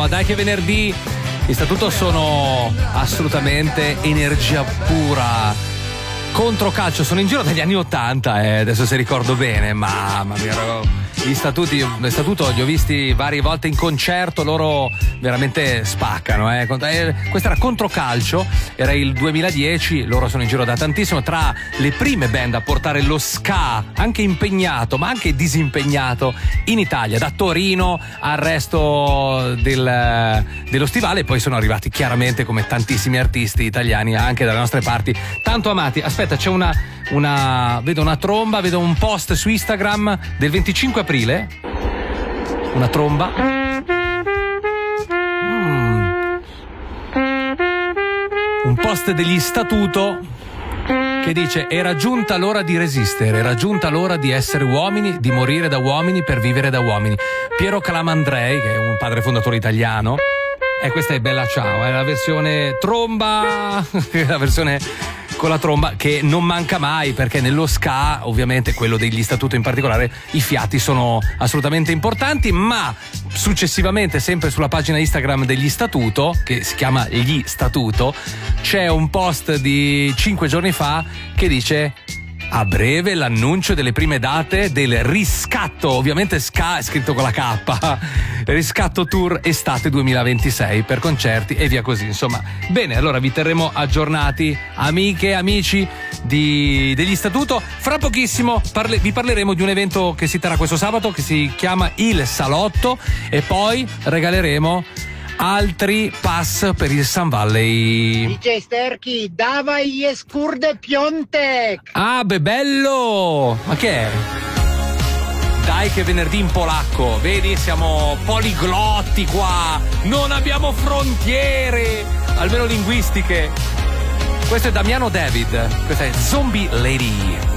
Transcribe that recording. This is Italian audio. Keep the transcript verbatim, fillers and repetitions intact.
no, dai che venerdì in statuto sono assolutamente energia pura. Controcalcio, sono in giro dagli anni ottanta, eh, adesso se ricordo bene, mamma mia, gli statuti, gli statuto li ho visti varie volte in concerto, loro veramente spaccano, eh. Questo era Controcalcio, era il duemiladieci, loro sono in giro da tantissimo, tra le prime band a portare lo ska, anche impegnato ma anche disimpegnato, in Italia, da Torino al resto del, dello stivale, e poi sono arrivati chiaramente come tantissimi artisti italiani anche dalle nostre parti, tanto amati. Aspetta, c'è una, una vedo una tromba, vedo un post su Instagram del venticinque aprile, una tromba. Mm. Un post degli Statuto che dice: era giunta l'ora di resistere, era giunta l'ora di essere uomini, di morire da uomini per vivere da uomini. Piero Calamandrei, che è un padre fondatore italiano, e questa è Bella Ciao, è la versione tromba, la versione con la tromba, che non manca mai, perché nello ska, ovviamente quello degli Statuto in particolare, i fiati sono assolutamente importanti. Ma successivamente, sempre sulla pagina Instagram degli Statuto, che si chiama Gli Statuto, c'è un post di cinque giorni fa che dice: a breve l'annuncio delle prime date del riscatto, ovviamente ska è scritto con la K, riscatto tour estate duemilaventisei, per concerti e via così, insomma. Bene, allora vi terremo aggiornati, amiche, amici di, degli Statuto. Fra pochissimo parle, vi parleremo di un evento che si terrà questo sabato, che si chiama Il Salotto, e poi regaleremo altri pass per il Sun Valley. D J Sterchi, dawaj je skurde piątek. Ah, beh, bello! Ma che è? Dai che venerdì in polacco, vedi, siamo poliglotti qua, non abbiamo frontiere, almeno linguistiche. Questo è Damiano David, questa è Zombie Lady.